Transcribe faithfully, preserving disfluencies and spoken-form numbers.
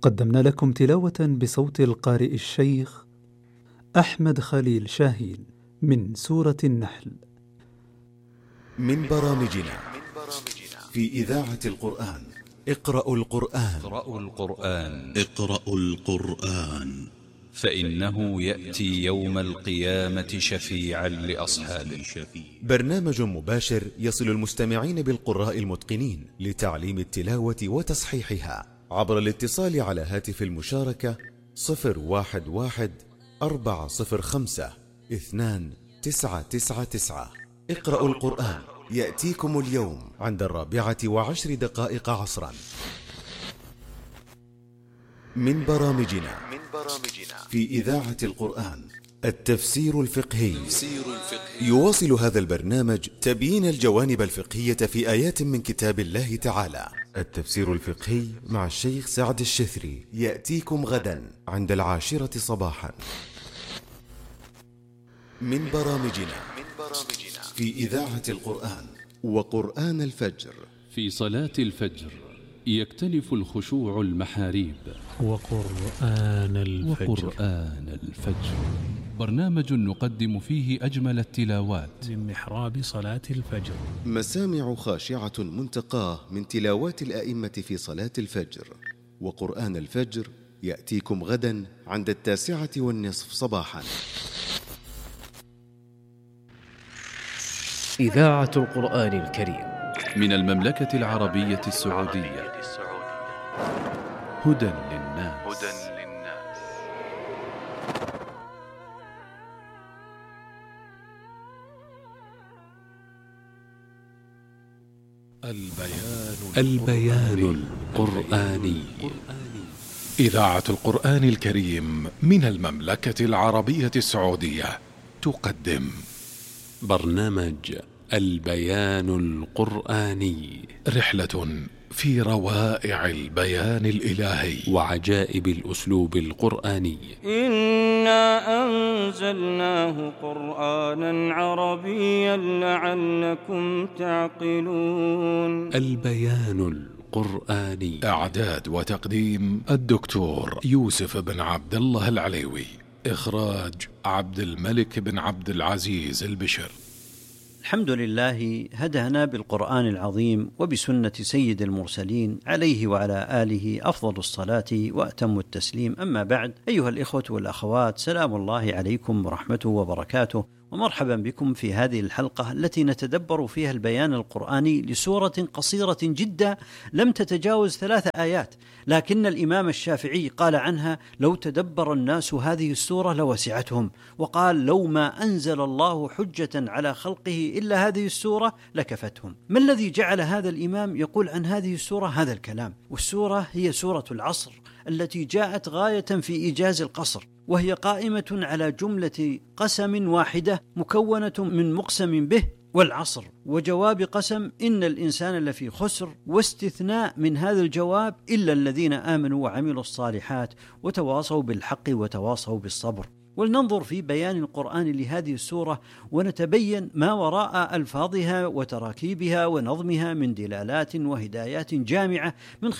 قدمنا لكم تلاوة بصوت القارئ الشيخ أحمد خليل شاهين من سورة النحل. من برامجنا في إذاعة القرآن. اقرأوا القرآن. اقرأوا القرآن. اقرأوا القرآن فإنه يأتي يوم القيامة شفيعا لأصحابه. برنامج مباشر يصل المستمعين بالقراء المتقنين لتعليم التلاوة وتصحيحها عبر الاتصال على هاتف المشاركة صفر واحد واحد أربعة صفر خمسة اثنان تسعة تسعة تسعة. اقرأوا القرآن يأتيكم اليوم عند الرابعة وعشر دقائق عصرا. من برامجنا في إذاعة القرآن التفسير الفقهي. يواصل هذا البرنامج تبيين الجوانب الفقهية في آيات من كتاب الله تعالى. التفسير الفقهي مع الشيخ سعد الشثري يأتيكم غدا عند العاشرة صباحا. من برامجنا في إذاعة القرآن وقرآن الفجر. في صلاة الفجر يكتنف الخشوع المحاريب. وقرآن الفجر. وقرآن الفجر برنامج نقدم فيه أجمل التلاوات من محراب صلاة الفجر. مسامع خاشعة منتقاه من تلاوات الآئمة في صلاة الفجر. وقرآن الفجر يأتيكم غدا عند التاسعة والنصف صباحا. إذاعة القرآن الكريم من المملكة العربية السعودية. هدى للناس. البيان البيان القرآني. إذاعة القرآن الكريم من المملكة العربية السعودية تقدم برنامج البيان القرآني، رحلة في روائع البيان الإلهي وعجائب الأسلوب القرآني. إنا أنزلناه قرآنا عربيا لعلكم تعقلون. البيان القرآني. إعداد وتقديم الدكتور يوسف بن عبد الله العليوي. إخراج عبد الملك بن عبد العزيز البشر. الحمد لله هدانا بالقرآن العظيم وبسنة سيد المرسلين عليه وعلى آله أفضل الصلاة وأتم التسليم. أما بعد، أيها الإخوة والأخوات، سلام الله عليكم ورحمته وبركاته، ومرحبا بكم في هذه الحلقة التي نتدبر فيها البيان القرآني لسورة قصيرة جدا لم تتجاوز ثلاث آيات، لكن الإمام الشافعي قال عنها: لو تدبر الناس هذه السورة لوسعتهم، وقال: لو ما أنزل الله حجة على خلقه إلا هذه السورة لكفتهم. ما الذي جعل هذا الإمام يقول عن هذه السورة هذا الكلام؟ والسورة هي سورة العصر التي جاءت غاية في إيجاز القصر، وهي قائمة على جملة قسم واحدة مكونة من مقسم به والعصر وجواب قسم إن الإنسان لفي خسر، واستثناء من هذا الجواب إلا الذين آمنوا وعملوا الصالحات وتواصوا بالحق وتواصوا بالصبر. ولننظر في بيان القرآن لهذه السورة ونتبين ما وراء ألفاظها وتراكيبها ونظمها من دلالات وهدايات جامعة من